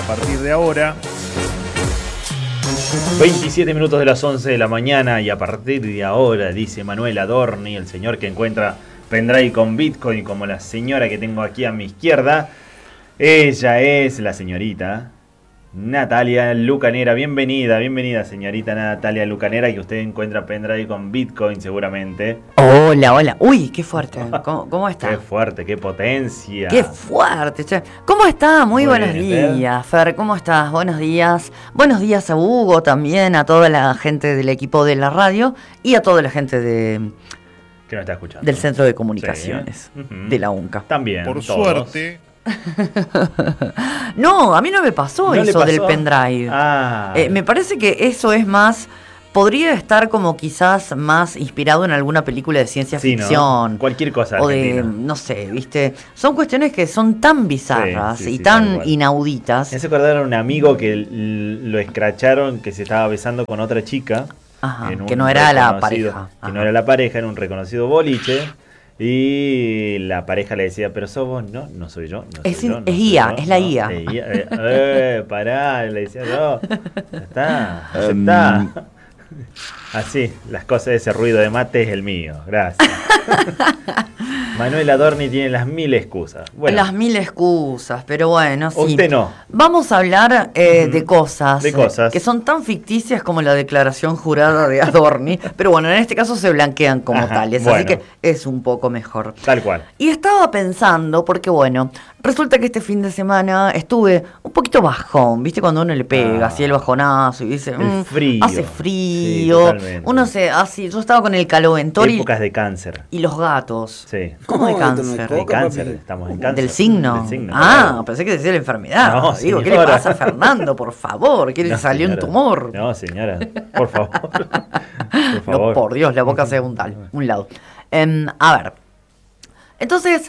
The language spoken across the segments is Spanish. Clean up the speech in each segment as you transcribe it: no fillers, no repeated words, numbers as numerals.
partir de ahora. 27 minutos de las 11 de la mañana y a partir de ahora, dice Manuel Adorni, el señor que encuentra pendrive con Bitcoin, como la señora que tengo aquí a mi izquierda. Ella es la señorita Natalia Lucanera. Bienvenida señorita Natalia Lucanera, que usted encuentra pendrive con Bitcoin seguramente. Hola. Uy, qué fuerte. ¿Cómo está? Qué fuerte, qué potencia. Qué fuerte, che. ¿Cómo está? Muy buenos bien, días, Fer. ¿Cómo estás? Buenos días. Buenos días a Hugo también, a toda la gente del equipo de la radio y a toda la gente que nos está escuchando. del Centro de Comunicaciones de la UNCA. También. Por todos. suerte. No, a mí no me pasó eso del pendrive. Me parece que eso es más... Podría estar como quizás más inspirado en alguna película de ciencia ficción. ¿No? Cualquier cosa o argentina. de, no sé, ¿viste? Son cuestiones que son tan bizarras y tan inauditas. Me hace acordar a un amigo que lo escracharon, que se estaba besando con otra chica. Ajá, que no era la pareja. Que no era la pareja, era un reconocido boliche. Y la pareja le decía, pero sos vos, no soy yo. Es la IA. Pará, le decía yo. Ya está, aceptá. Así, las cosas de ese ruido de mate es el mío, gracias. Manuel Adorni tiene las 1000 excusas. Bueno, las 1000 excusas, pero bueno, sí. Usted no. Vamos a hablar de cosas. De cosas. Que son tan ficticias como la declaración jurada de Adorni. Pero bueno, en este caso se blanquean como tales, bueno. así que es un poco mejor. Tal cual. Y estaba pensando, porque bueno, resulta que este fin de semana estuve un poquito bajón, ¿viste? Cuando uno le pega así el bajonazo y dice, el frío. hace frío. Sí, uno se así, yo estaba con el caloventor épocas de cáncer. y los gatos. Sí. ¿Cómo de cáncer? De cáncer, estamos en cáncer. ¿Del signo? Claro. Pensé que decía la enfermedad. No, digo, señora. ¿qué le pasa a Fernando? Por favor, ¿qué le salió un tumor? No, señora, por favor. Por favor. No, por Dios, la boca se un lado. A ver. Entonces,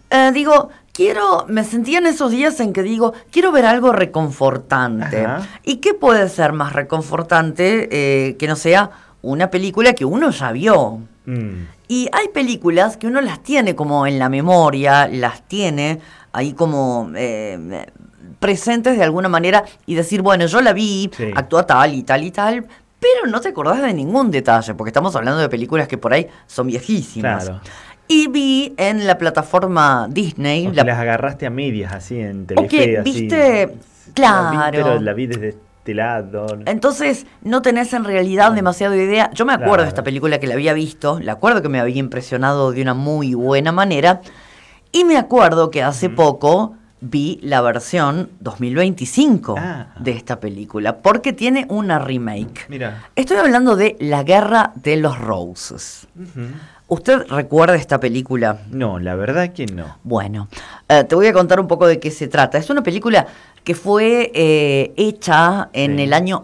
me sentía en esos días en que digo, quiero ver algo reconfortante. Ajá. ¿Y qué puede ser más reconfortante que no sea una película que uno ya vio? Y hay películas que uno las tiene como en la memoria, las tiene ahí como presentes de alguna manera y decir, bueno, yo la vi, actúa tal y tal y tal, pero no te acordás de ningún detalle, porque estamos hablando de películas que por ahí son viejísimas. Claro. Y vi en la plataforma Disney... las agarraste a medias así en Telefe, así. ¿Viste? Claro. Pero la vi desde este lado. Entonces no tenés en realidad demasiado idea. Yo me acuerdo de esta película que la había visto, la acuerdo que me había impresionado de una muy buena manera, y me acuerdo que hace poco vi la versión 2025 de esta película, porque tiene una remake. Mira. Estoy hablando de La Guerra de los Roses. ¿Usted recuerda esta película? No, la verdad que no. Bueno, te voy a contar un poco de qué se trata. Es una película que fue hecha en el año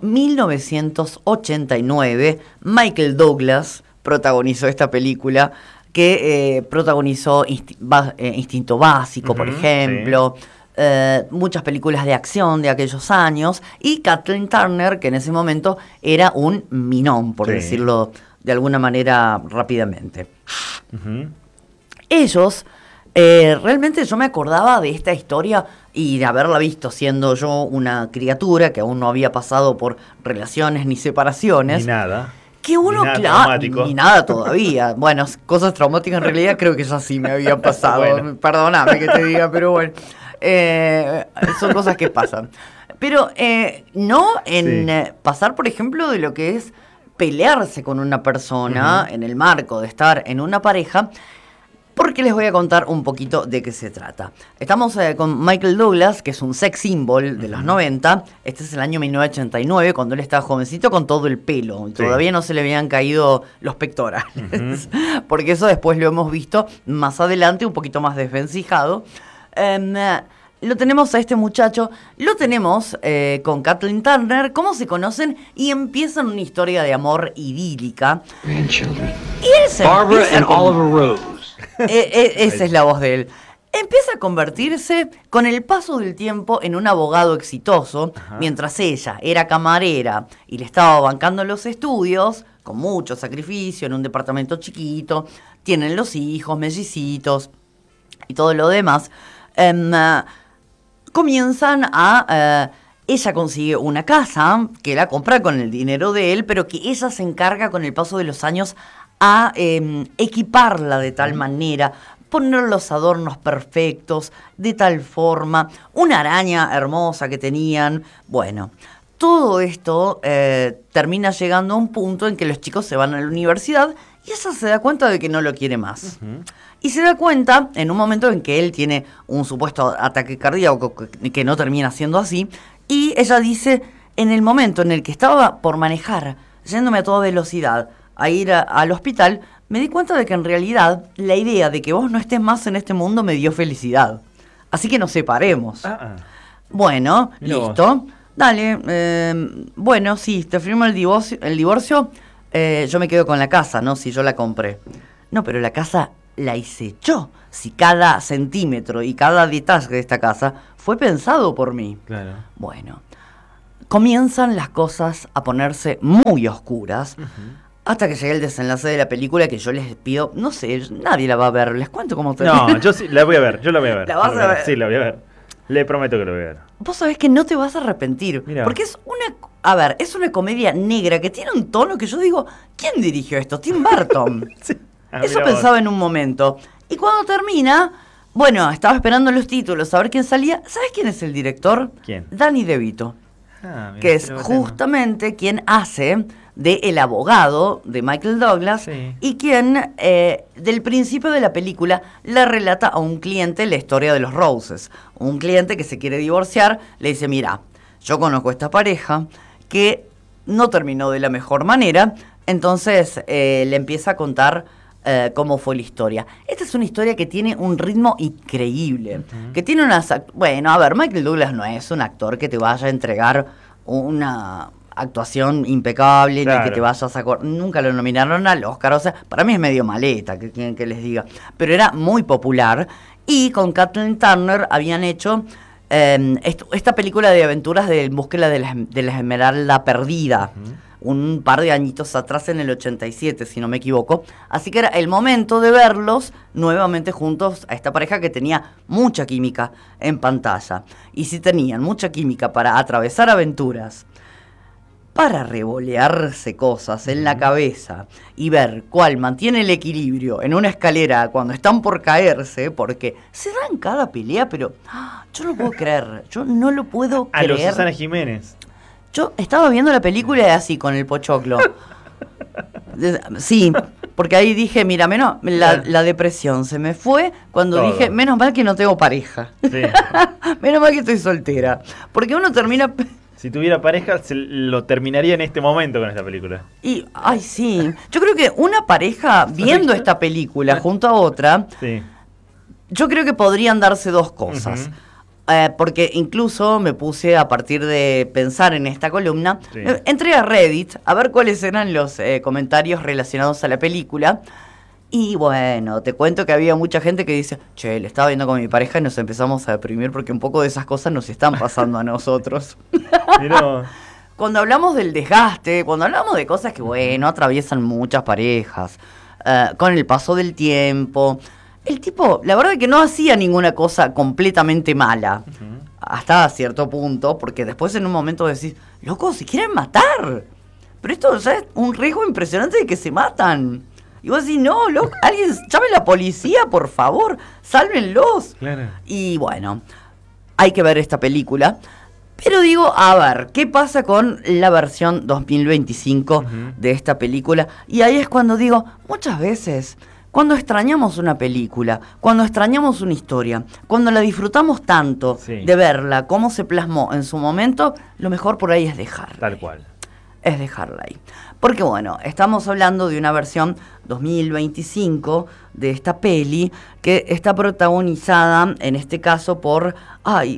1989. Michael Douglas protagonizó esta película, que protagonizó Instinto Básico, por ejemplo. Muchas películas de acción de aquellos años. Y Kathleen Turner, que en ese momento era un minón, por decirlo de alguna manera rápidamente. Ellos, realmente yo me acordaba de esta historia y de haberla visto siendo yo una criatura que aún no había pasado por relaciones ni separaciones. Ni nada. Que uno, ni nada todavía. Bueno, cosas traumáticas en realidad creo que ya sí me habían pasado. Bueno. Perdóname que te diga, pero bueno. Son cosas que pasan. Pero no en pasar, por ejemplo, de lo que es pelearse con una persona en el marco de estar en una pareja, porque les voy a contar un poquito de qué se trata. Estamos con Michael Douglas, que es un sex symbol de los 90. Este es el año 1989, cuando él estaba jovencito con todo el pelo. Todavía no se le habían caído los pectorales, porque eso después lo hemos visto más adelante, un poquito más desvencijado. Lo tenemos a este muchacho, lo tenemos con Kathleen Turner, cómo se conocen y empiezan una historia de amor idílica. Y él se Barbara and Oliver Rose. Esa es la voz de él. Empieza a convertirse con el paso del tiempo en un abogado exitoso, mientras ella era camarera y le estaba bancando los estudios, con mucho sacrificio, en un departamento chiquito, tienen los hijos, mellicitos y todo lo demás. comienzan a... ella consigue una casa que la compra con el dinero de él, pero que ella se encarga con el paso de los años a equiparla de tal manera, poner los adornos perfectos, de tal forma, una araña hermosa que tenían. Bueno, todo esto termina llegando a un punto en que los chicos se van a la universidad y ella se da cuenta de que no lo quiere más. Y se da cuenta en un momento en que él tiene un supuesto ataque cardíaco que no termina siendo así. Y ella dice, en el momento en el que estaba por manejar, yéndome a toda velocidad, a ir al hospital, me di cuenta de que en realidad la idea de que vos no estés más en este mundo me dio felicidad. Así que nos separemos. Bueno, listo. Dale, bueno, sí, te firmo el divorcio, yo me quedo con la casa, ¿no? Si yo la compré. No, pero la casa la hice yo. Si cada centímetro y cada detalle de esta casa fue pensado por mí. Claro. Bueno, comienzan las cosas a ponerse muy oscuras hasta que llega el desenlace de la película, que yo les pido, no sé, nadie la va a ver, les cuento cómo termina. No, yo sí, la voy a ver, yo la voy a ver. ¿La vas a ver? Sí, la voy a ver. Le prometo que lo voy a ver. Vos sabés que no te vas a arrepentir. Mirá. Porque es es una comedia negra que tiene un tono que yo digo, ¿quién dirigió esto? Tim Burton. Sí. Eso pensaba en un momento. Y cuando termina, bueno, estaba esperando los títulos, a ver quién salía. ¿Sabes quién es el director? ¿Quién? Danny DeVito. Mira, que es justamente quien hace de el abogado de Michael Douglas, sí, y quien del principio de la película le relata a un cliente la historia de los Roses. Un cliente que se quiere divorciar, le dice, mira, yo conozco a esta pareja que no terminó de la mejor manera, entonces le empieza a contar cómo fue la historia. Esta es una historia que tiene un ritmo increíble, que tiene unas... Bueno, a ver, Michael Douglas no es un actor que te vaya a entregar una actuación impecable, claro, ni que te vayas a... Nunca lo nominaron al Oscar, o sea, para mí es medio maleta, que quieren que les diga, pero era muy popular, y con Kathleen Turner habían hecho esta película de aventuras de búsqueda de la Esmeralda Perdida, un par de añitos atrás, en el 87, si no me equivoco. Así que era el momento de verlos nuevamente juntos, a esta pareja que tenía mucha química en pantalla. Y si tenían mucha química para atravesar aventuras, para revolearse cosas en la cabeza y ver cuál mantiene el equilibrio en una escalera cuando están por caerse, porque se dan cada pelea, pero yo no puedo creer, yo no lo puedo creer. A los Susana Jiménez. Yo estaba viendo la película y así, con el pochoclo. Sí, porque ahí dije, mira, la depresión se me fue cuando todo. Dije, menos mal que no tengo pareja. Sí. Menos mal que estoy soltera. Porque uno termina... Si tuviera pareja, lo terminaría en este momento con esta película. Y, ay, sí. Yo creo que una pareja viendo esta película junto a otra, sí, yo creo que podrían darse dos cosas. Porque incluso me puse, a partir de pensar en esta columna, sí, entré a Reddit a ver cuáles eran los comentarios relacionados a la película. Y bueno, te cuento que había mucha gente que dice, che, le estaba viendo con mi pareja y nos empezamos a deprimir porque un poco de esas cosas nos están pasando a nosotros. Pero... Cuando hablamos del desgaste, cuando hablamos de cosas que, bueno, atraviesan muchas parejas, con el paso del tiempo, el tipo, la verdad es que no hacía ninguna cosa completamente mala, hasta cierto punto, porque después en un momento decís, loco, se quieren matar. Pero esto ya es un riesgo impresionante de que se matan. Y vos decís, no, loco, alguien llame a la policía, por favor, sálvenlos. Claro. Y bueno, hay que ver esta película. Pero digo, a ver, ¿qué pasa con la versión 2025 de esta película? Y ahí es cuando digo, muchas veces, cuando extrañamos una película, cuando extrañamos una historia, cuando la disfrutamos tanto, sí, de verla, cómo se plasmó en su momento, lo mejor por ahí es dejarla. Tal cual. Es dejarla ahí. Porque bueno, estamos hablando de una versión 2025 de esta peli que está protagonizada, en este caso, por... ahí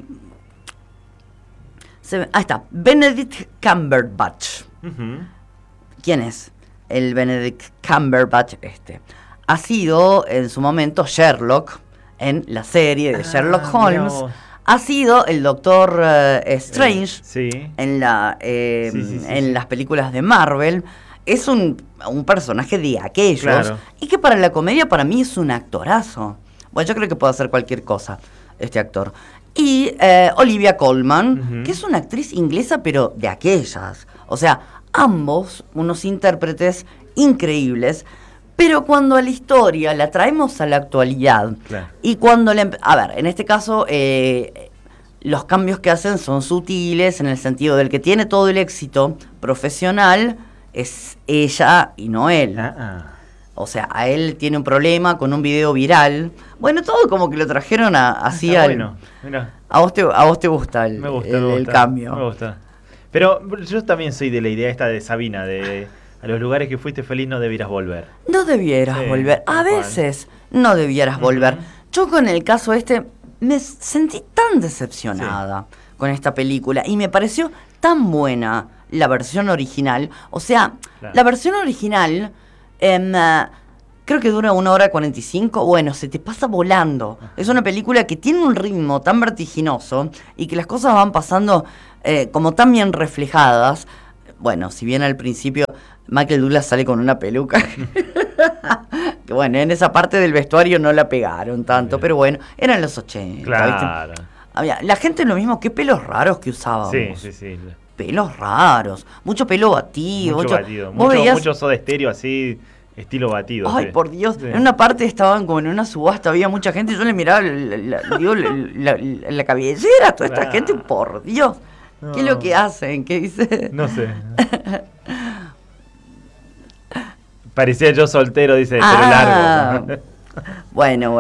está, Benedict Cumberbatch. ¿Quién es el Benedict Cumberbatch este? Ha sido en su momento Sherlock en la serie de Sherlock Holmes. Ha sido el Doctor Strange sí, en las películas de Marvel. Es un personaje de aquellos, claro, y que para la comedia para mí es un actorazo. Bueno, yo creo que puede hacer cualquier cosa este actor. y Olivia Colman, que es una actriz inglesa, pero de aquellas. O sea, ambos unos intérpretes increíbles, pero cuando a la historia la traemos a la actualidad, claro. Y cuando a ver, en este caso los cambios que hacen son sutiles, en el sentido del que tiene todo el éxito profesional es ella y no él. O sea, a él tiene un problema con un video viral. Bueno, todo como que lo trajeron así al... Bueno, mira. ¿A vos te gusta el cambio? Me gusta. Pero yo también soy de la idea esta de Sabina, de a los lugares que fuiste feliz no debieras volver. No debieras volver. A veces no debieras volver. Yo con el caso me sentí tan decepcionada con esta película y me pareció tan buena la versión original. O sea, la versión original... creo que dura 1 hora 45. Bueno, se te pasa volando. Es una película que tiene un ritmo tan vertiginoso y que las cosas van pasando como tan bien reflejadas. Bueno, si bien al principio Michael Douglas sale con una peluca que bueno, en esa parte del vestuario no la pegaron tanto, pero bueno, eran los 80. Claro. Había, la gente lo mismo, qué pelos raros que usábamos. Sí. Pelos raros, mucho pelo batido. Mucho Soda Stereo así, estilo batido. Ay, por Dios, en una parte estaban como en una subasta, había mucha gente, y yo le miraba la cabellera a toda esta gente, por Dios. No. ¿Qué es lo que hacen? ¿Qué dice? No sé. Parecía yo soltero, dice, pero largo. Bueno.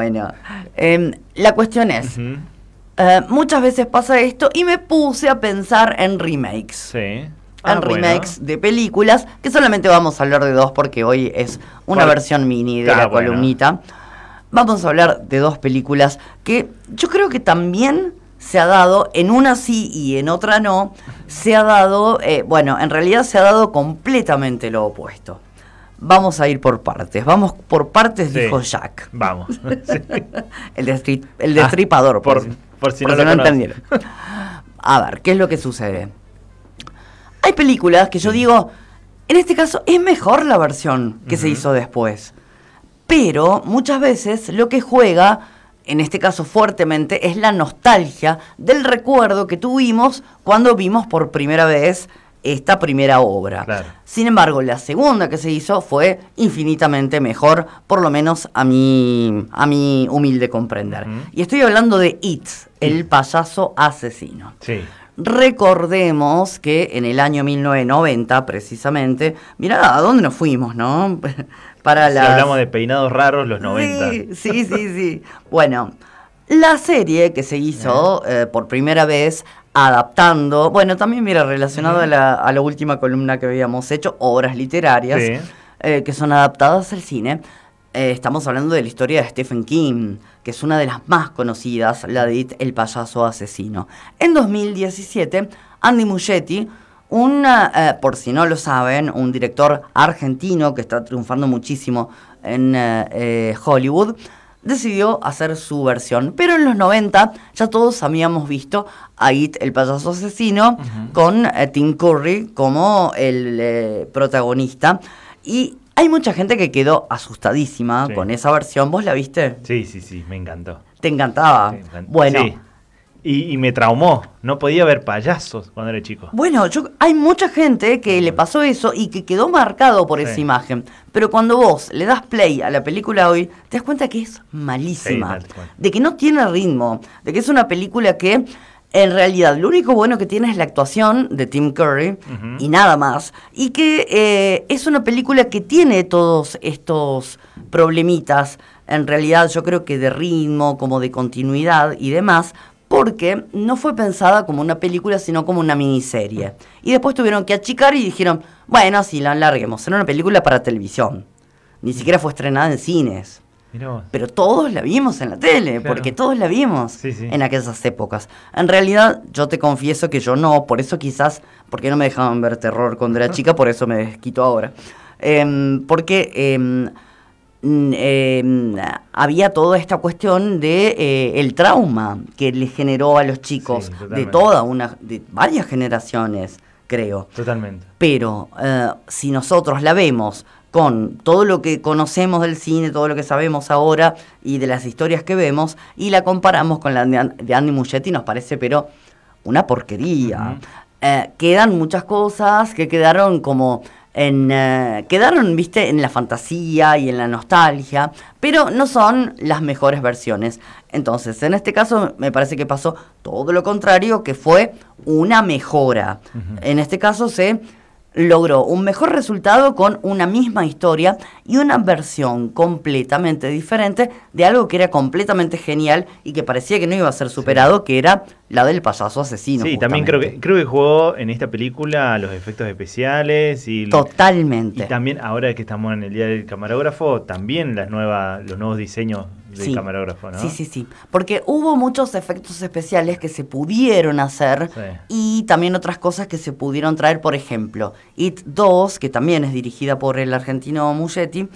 La cuestión es... muchas veces pasa esto y me puse a pensar en remakes. Sí. Remakes de películas, que solamente vamos a hablar de 2 porque hoy es una versión mini de la columnita. Vamos a hablar de 2 películas que yo creo que también se ha dado, en una sí y en otra no, se ha dado, en realidad se ha dado completamente lo opuesto. Vamos a ir por partes, dijo Jack. Vamos. El destripador, por si no entendieron. A ver, ¿qué es lo que sucede? Hay películas que yo digo, en este caso es mejor la versión que se hizo después. Pero muchas veces lo que juega, en este caso fuertemente, es la nostalgia del recuerdo que tuvimos cuando vimos por primera vez esta primera obra. Claro. Sin embargo, la segunda que se hizo fue infinitamente mejor, por lo menos a mi humilde comprender. Y estoy hablando de It, el payaso asesino. Sí. Recordemos que en el año 1990, precisamente, mirá a dónde nos fuimos, ¿no? Si hablamos de peinados raros, los 90. Sí. Bueno, la serie que se hizo por primera vez adaptando, bueno, también mira, relacionado a la última columna que habíamos hecho, obras literarias que son adaptadas al cine. Estamos hablando de la historia de Stephen King, que es una de las más conocidas, la de It, el payaso asesino. En 2017, Andy Muschietti, por si no lo saben, un director argentino que está triunfando muchísimo en Hollywood, decidió hacer su versión. Pero en los 90 ya todos habíamos visto a It, el payaso asesino, con Tim Curry como el protagonista. Y hay mucha gente que quedó asustadísima con esa versión. ¿Vos la viste? Sí, me encantó. ¿Te encantaba? Bueno. Sí. Y me traumó. No podía ver payasos cuando era chico. Bueno, hay mucha gente que le pasó eso y que quedó marcado por esa imagen. Pero cuando vos le das play a la película hoy, te das cuenta que es malísima. De que no tiene ritmo. De que es una película que, en realidad, lo único bueno que tiene es la actuación de Tim Curry y nada más. Y que es una película que tiene todos estos problemitas, en realidad yo creo que de ritmo, como de continuidad y demás, porque no fue pensada como una película, sino como una miniserie. Y después tuvieron que achicar y dijeron, bueno, sí, la alarguemos. Era una película para televisión. Ni siquiera fue estrenada en cines. Pero todos la vimos en la tele, porque todos la vimos en aquellas épocas. En realidad, yo te confieso que yo no, por eso quizás, porque no me dejaban ver terror cuando era chica, por eso me desquito ahora. Porque había toda esta cuestión de el trauma que le generó a los chicos de varias generaciones, creo. Totalmente. Pero si nosotros la vemos con todo lo que conocemos del cine, todo lo que sabemos ahora y de las historias que vemos, y la comparamos con la de Andy Muschietti, nos parece pero una porquería. Quedan muchas cosas que quedaron como quedaron, viste, en la fantasía y en la nostalgia, pero no son las mejores versiones. Entonces, en este caso me parece que pasó todo lo contrario, que fue una mejora. En este caso se logró un mejor resultado con una misma historia y una versión completamente diferente de algo que era completamente genial y que parecía que no iba a ser superado, que era la del payaso asesino. Sí, justamente. también creo que jugó en esta película los efectos especiales y totalmente. Y también ahora que estamos en el día del camarógrafo, también los nuevos diseños del camarógrafo, ¿no? Sí. Porque hubo muchos efectos especiales que se pudieron hacer y también otras cosas que se pudieron traer. Por ejemplo, It 2, que también es dirigida por el argentino Muschietti,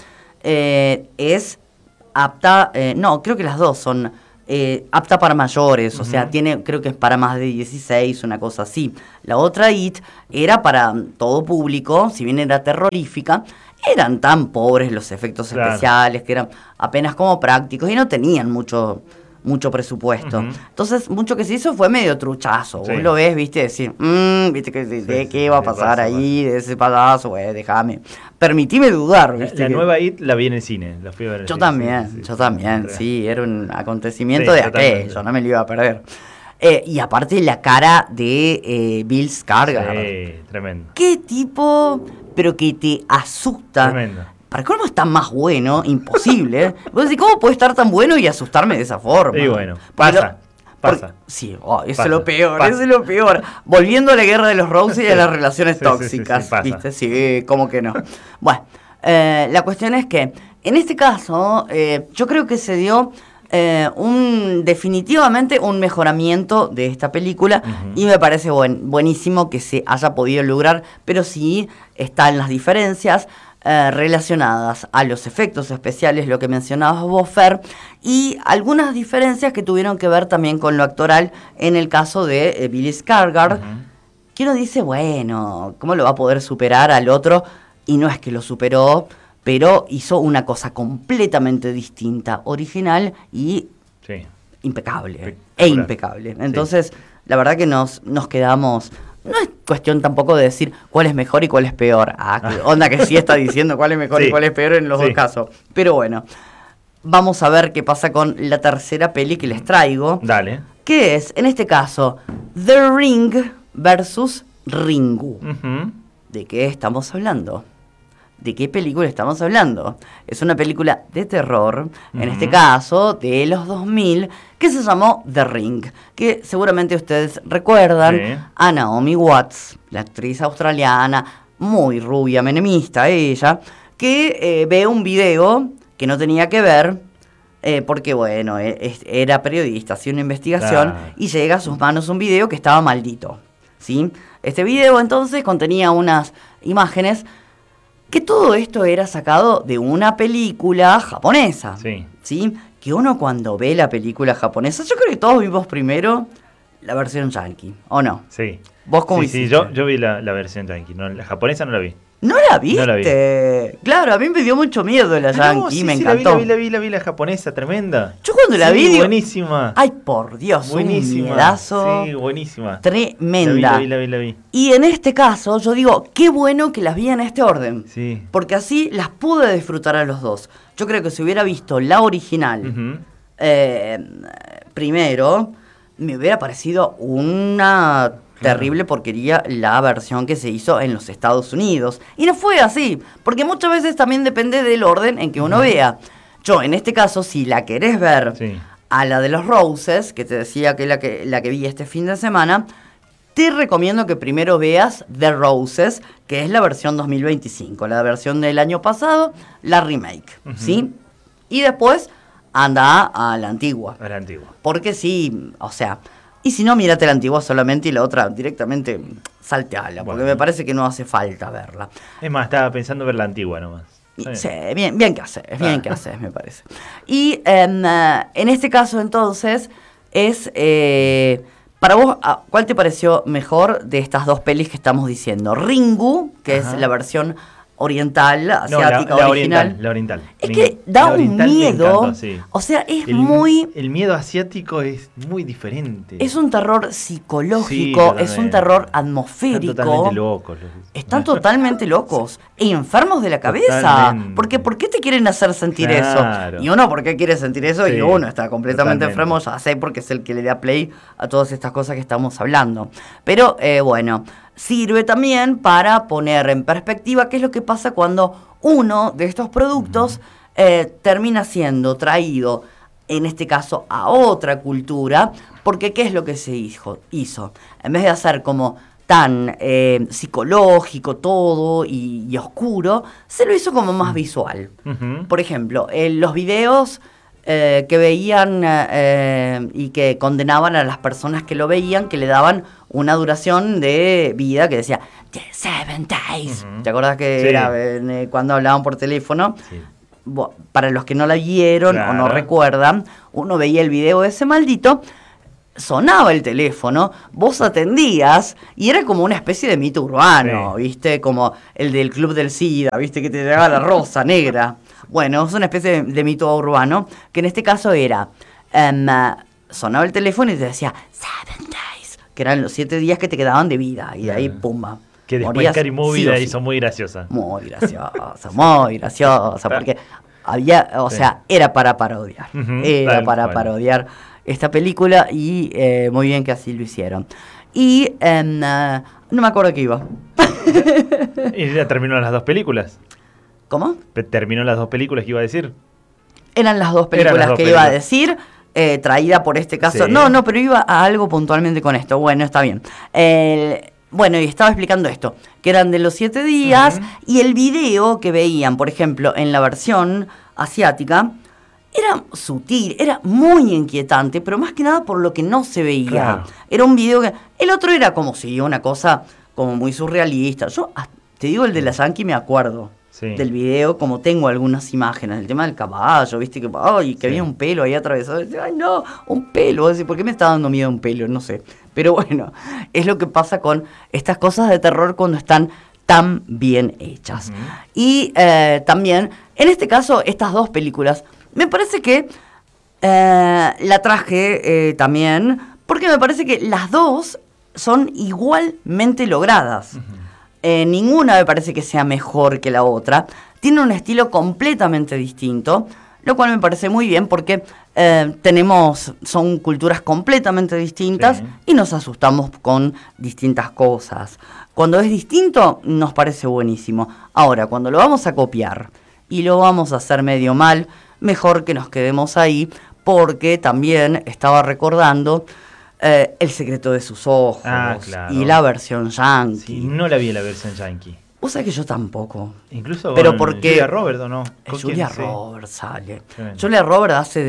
es apta, creo que las dos son apta para mayores, o sea, creo que es para más de 16, una cosa así. La otra It era para todo público, si bien era terrorífica, eran tan pobres los efectos especiales que eran apenas como prácticos y no tenían mucho presupuesto. Entonces, mucho que se hizo fue medio truchazo. Vos lo ves, viste, decir, viste que qué va a pasar ahí, de ese payaso, déjame. Permitime dudar, viste. La nueva IT la vi en el cine, la fui a ver. Yo también, era un acontecimiento de aquello, no me lo iba a perder. Y aparte la cara de Bill Skarsgård. Sí, tremendo. Qué tipo, pero que te asusta. Tremendo. Para colmo está más bueno, imposible. Vos decís, ¿cómo puede estar tan bueno y asustarme de esa forma? Y bueno, pasa. Sí, eso es lo peor, eso es lo peor. Volviendo a la guerra de los Roses y a las relaciones tóxicas, ¿viste? Sí, ¿cómo que no? Bueno, la cuestión es que, en este caso, yo creo que se dio definitivamente un mejoramiento de esta película y me parece buenísimo que se haya podido lograr, pero sí están las diferencias relacionadas a los efectos especiales, lo que mencionabas vos, Fer, y algunas diferencias que tuvieron que ver también con lo actoral en el caso de Bill Skarsgård, que uno dice, bueno, ¿cómo lo va a poder superar al otro? Y no es que lo superó, pero hizo una cosa completamente distinta, original y impecable. Entonces, la verdad que nos quedamos... No es cuestión tampoco de decir cuál es mejor y cuál es peor. Qué onda que sí está diciendo cuál es mejor y cuál es peor en los dos casos. Pero bueno, vamos a ver qué pasa con la tercera peli que les traigo. Dale. Que es, en este caso, The Ring versus Ringu. ¿De qué estamos hablando? ¿De qué película estamos hablando? Es una película de terror, en este caso de los 2000, que se llamó The Ring, que seguramente ustedes recuerdan a Naomi Watts, la actriz australiana, muy rubia, menemista ella, que ve un video que no tenía que ver, porque bueno, era periodista, hacía una investigación y llega a sus manos un video que estaba maldito, ¿sí? Este video entonces contenía unas imágenes que todo esto era sacado de una película japonesa, ¿sí? Que uno cuando ve la película japonesa, yo creo que todos vimos primero la versión yankee, ¿o no? Sí. ¿Vos cómo hiciste? Sí, yo vi la versión yankee, la japonesa no la vi. ¿No la viste? No la vi. Claro, a mí me dio mucho miedo la yankee, me encantó. La vi la japonesa, tremenda. Yo cuando la vi, digo, buenísima. Ay, por Dios, buenísima. Un miedazo. Sí, buenísima. Tremenda. La vi. Y en este caso, yo digo, qué bueno que las vi en este orden. Sí. Porque así las pude disfrutar a los dos. Yo creo que si hubiera visto la original primero, me hubiera parecido una terrible porquería la versión que se hizo en los Estados Unidos. Y no fue así, porque muchas veces también depende del orden en que uno vea. Yo, en este caso, si la querés ver a la de los Roses, que te decía que la que vi este fin de semana, te recomiendo que primero veas The Roses, que es la versión 2025, la versión del año pasado, la remake, ¿sí? Y después anda a la antigua. A la antigua. Porque sí, o sea... Y si no, mírate la antigua solamente y la otra directamente salteala, porque me parece que no hace falta verla. Es más, estaba pensando ver la antigua nomás. Sí, bien que haces, me parece. Y en este caso, entonces, es... para vos, ¿cuál te pareció mejor de estas dos pelis que estamos diciendo? Ringu, que es la versión oriental, asiática, original. La oriental. Es que da un miedo. Encantó, sí. O sea, es El miedo asiático es muy diferente. Es un terror psicológico, es un terror atmosférico. Están totalmente locos. Están totalmente locos e enfermos de la cabeza. Totalmente. Porque ¿por qué te quieren hacer sentir eso? Y uno, ¿por qué quiere sentir eso? Sí, y uno está completamente enfermo, ya sé, porque es el que le da play a todas estas cosas que estamos hablando. Pero bueno, sirve también para poner en perspectiva qué es lo que pasa cuando uno de estos productos termina siendo traído, en este caso, a otra cultura, porque ¿qué es lo que se hizo? En vez de hacer como tan psicológico todo y oscuro, se lo hizo como más visual. Por ejemplo, los videos que veían y que condenaban a las personas que lo veían, que le daban una duración de vida que decía 7 days. ¿Te acordás que era cuando hablaban por teléfono? Sí. Para los que no la vieron o no recuerdan, uno veía el video de ese maldito, sonaba el teléfono, vos atendías y era como una especie de mito urbano, ¿viste? Como el del Club del SIDA, ¿viste? Que te llegaba la rosa negra. Bueno, es una especie de mito urbano, que en este caso era, sonaba el teléfono y te decía 7 days, que eran los 7 días que te quedaban de vida, y de ahí, pumba. Que después Scary Movie la hizo muy graciosa. Muy graciosa, porque había, o sea, era para parodiar, parodiar esta película, y muy bien que así lo hicieron. Y no me acuerdo qué iba. ¿Y ya terminó las 2 películas? ¿Cómo? ¿Terminó las 2 películas que iba a decir? Eran las 2 películas que iba a decir, traída por este caso. Sí. No, pero iba a algo puntualmente con esto. Bueno, está bien. Bueno, y estaba explicando esto, que eran de los 7 días, y el video que veían, por ejemplo, en la versión asiática, era sutil, era muy inquietante, pero más que nada por lo que no se veía. Claro. Era un video que... El otro era como si una cosa como muy surrealista. Yo, te digo, el de la Yankee me acuerdo. Sí. Del video, como tengo algunas imágenes, el tema del caballo, viste que había un pelo ahí atravesado. Ay, no, un pelo. ¿Por qué me está dando miedo un pelo? No sé. Pero bueno, es lo que pasa con estas cosas de terror cuando están tan bien hechas. Y también, en este caso, estas 2 películas, me parece que la traje también, porque me parece que las 2 son igualmente logradas. Ninguna me parece que sea mejor que la otra. Tiene un estilo completamente distinto, lo cual me parece muy bien porque son culturas completamente distintas, y nos asustamos con distintas cosas. Cuando es distinto, nos parece buenísimo. Ahora, cuando lo vamos a copiar y lo vamos a hacer medio mal, mejor que nos quedemos ahí, porque también estaba recordando El secreto de sus ojos, claro, y la versión yankee. Sí, no la vi la versión yankee. Vos sabés que yo tampoco. Incluso pero porque Julia Roberts, ¿o no? Julia Roberts sale. Julia Roberts hace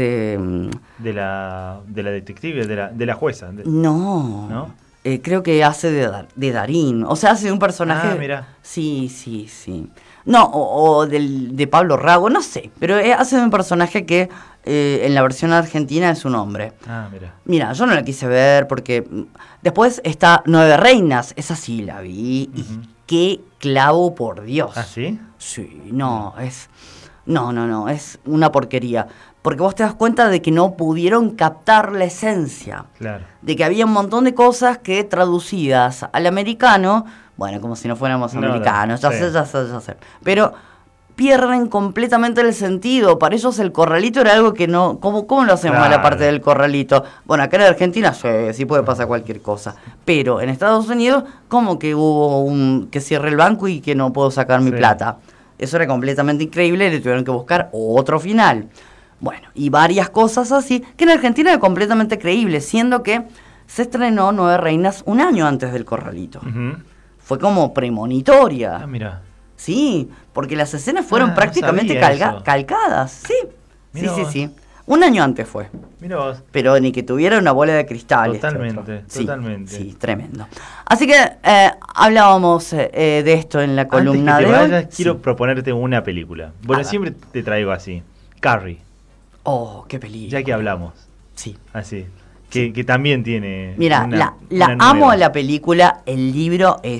de la detective, de la jueza. No. Creo que hace de Darín. O sea, hace de un personaje... Ah, mira. Sí. No, o de Pablo Rago, no sé. Pero hace de un personaje que en la versión argentina es un hombre. Ah, mira. Mira, yo no la quise ver porque... Después está 9 reinas. Esa sí la vi. Y qué clavo, por Dios. ¿Ah, sí? Sí, no, es... No, es una porquería. Porque vos te das cuenta de que no pudieron captar la esencia. Claro. De que había un montón de cosas que traducidas al americano, bueno, como si no fuéramos americanos, ya sé. Pero pierden completamente el sentido. Para ellos el corralito era algo que no... ¿Cómo lo hacemos a la parte del corralito? Bueno, acá en Argentina sí puede pasar cualquier cosa. Pero en Estados Unidos, ¿cómo que hubo que cierre el banco y que no puedo sacar mi plata? Eso era completamente increíble, le tuvieron que buscar otro final. Bueno, y varias cosas así, que en Argentina era completamente creíble, siendo que se estrenó 9 reinas un año antes del corralito. Fue como premonitoria. Ah, mira. Sí, porque las escenas fueron prácticamente calcadas. Sí. Sí. Un año antes fue. Mira vos. Pero ni que tuviera una bola de cristal. Totalmente. Sí, tremendo. Así que hablábamos de esto en la columna Antes que te vayas, hoy. Quiero proponerte una película. Bueno, siempre te traigo así. Carrie. Oh, qué película. Ya que hablamos. Sí. Así. Que también tiene... Mira, la amo a la película, el libro es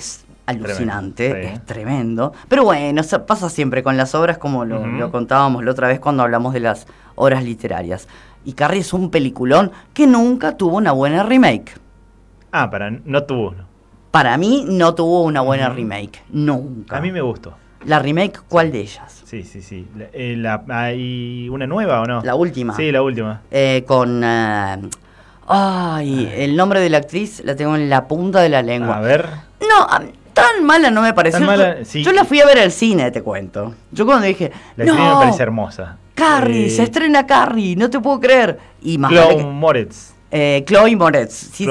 alucinante, tremendo, es tremendo. Pero bueno, pasa siempre con las obras, como lo contábamos la otra vez cuando hablamos de las obras literarias. Y Carrie es un peliculón que nunca tuvo una buena remake. No tuvo. Para mí no tuvo una buena remake, nunca. A mí me gustó. ¿La remake cuál de ellas? Sí. ¿Hay una nueva o no? La última. Sí, la última. Con... el nombre de la actriz la tengo en la punta de la lengua. A ver. No, tan mala no me pareció. Sí. Yo la fui a ver al cine, te cuento. Yo cuando dije, la actriz me parece hermosa. Carrie, se estrena Carrie, no te puedo creer. Y más Chloe Moretz. Chloe Moretz, sí.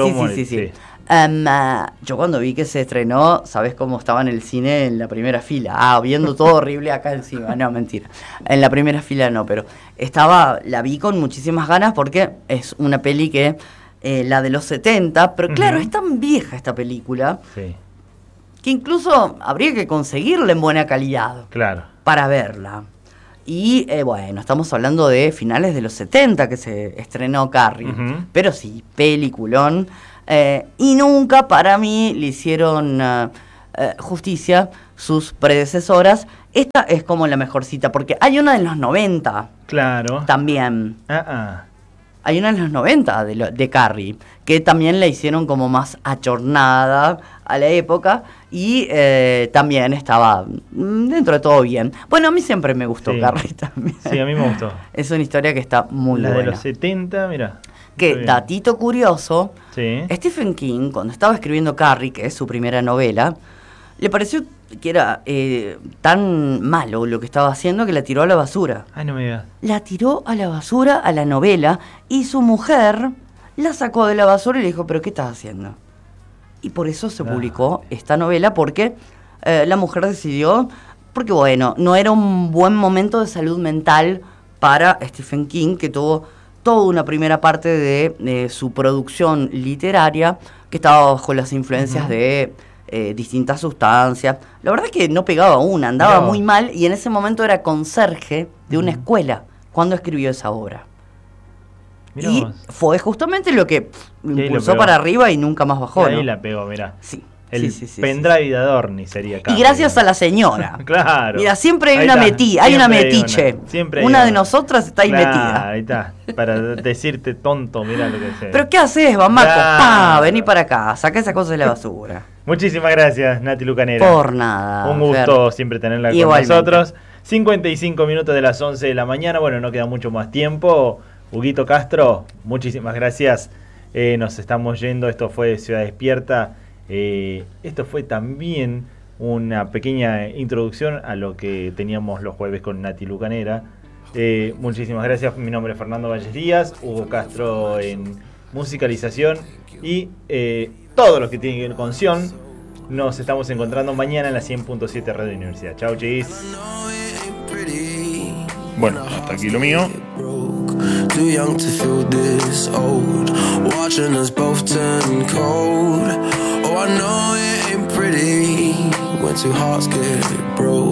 Yo cuando vi que se estrenó, ¿sabés cómo estaba en el cine en la primera fila? Viendo todo horrible acá encima. No, mentira. En la primera fila no, pero la vi con muchísimas ganas porque es una peli que, la de los 70, pero claro, es tan vieja esta película, que incluso habría que conseguirla en buena calidad. Claro. Para verla. Y bueno, estamos hablando de finales de los 70 que se estrenó Carrie. Pero sí, peliculón. Y nunca para mí le hicieron justicia sus predecesoras. Esta es como la mejor cita, porque hay una de los 90. Claro. También. Hay una de los 90 de Carrie, que también la hicieron como más achornada a la época. Y también estaba dentro de todo bien. Bueno, a mí siempre me gustó Carrie también. Sí, a mí me gustó. Es una historia que está muy buena. La de los 70, mira. Que, datito curioso, Stephen King, cuando estaba escribiendo Carrie, que es su primera novela, le pareció que era tan malo lo que estaba haciendo que la tiró a la basura. Ay, no me digas. La tiró a la basura a la novela y su mujer la sacó de la basura y le dijo, ¿pero qué estás haciendo? Y por eso se publicó esta novela, porque la mujer decidió, porque bueno, no era un buen momento de salud mental para Stephen King, que tuvo toda una primera parte de su producción literaria que estaba bajo las influencias de distintas sustancias. La verdad es que no pegaba una, andaba muy mal, y en ese momento era conserje de una escuela cuando escribió esa obra. Y fue justamente lo que impulsó para arriba y nunca más bajó. Y ahí la pegó, mirá. Sí. El pendrive de Adorni sería Carrie. Y gracias a la señora. Claro. Mira, siempre hay una metiche. Una de nosotras está ahí metida. Ahí está. Para decirte tonto, mira lo que sé. ¿Pero qué haces, Bamaco? Vení para acá, saca esa cosa de la basura. Muchísimas gracias, Nati Lucanera. Por nada. Un gusto siempre tenerla con nosotros. 55 minutos de las 11 de la mañana. Bueno, no queda mucho más tiempo. Huguito Castro, muchísimas gracias. Nos estamos yendo. Esto fue Ciudad Despierta. Esto fue también una pequeña introducción a lo que teníamos los jueves con Nati Lucanera. Muchísimas gracias. Mi nombre es Fernando Valles Díaz, Hugo Castro en musicalización y todo lo que tiene que ver con Sion. Nos estamos encontrando mañana en la 100.7 Radio Universidad. Chau, chis. Bueno, hasta aquí lo mío. Too young to feel this old, watching us both turn cold. Oh, I know it ain't pretty when two hearts get broke.